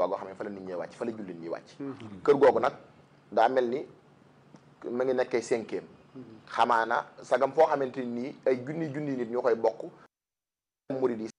Tuubaa goo xam ne fa la nit ñi wàcc fa la jullit ñi wàcc kër googu nag daa mel ni ma ngi nekkee 5e xamaana sagam foo xamante nii ay junni nit ñoo koy bokk murid yi